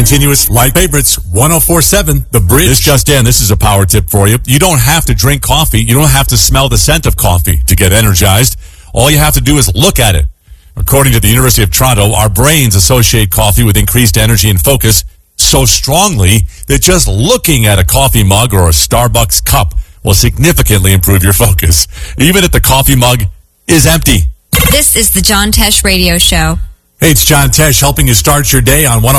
continuous light favorites, 104.7 The Bridge. This just in, this is a power tip for you. You don't have to drink coffee. You don't have to smell the scent of coffee to get energized. All you have to do is look at it. According to the University of Toronto, our brains associate coffee with increased energy and focus so strongly that just looking at a coffee mug or a Starbucks cup will significantly improve your focus, even if the coffee mug is empty. This is the John Tesh Radio Show. Hey, it's John Tesh helping you start your day on 104.